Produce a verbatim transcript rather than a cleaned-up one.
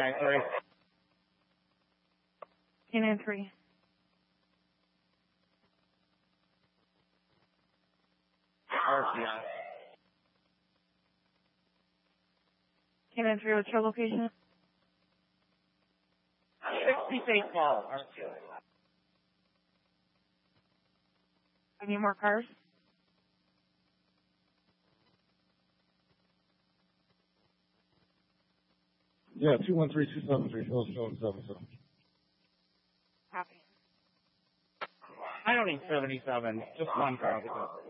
nine three. Canine three. R C I. Canine three, what's your location? sixty St. Paul, R C I. Any more cars? Yeah, two one three two seven three, Phil Stone seven seven. Copy. I don't need seventy-seven, just one car.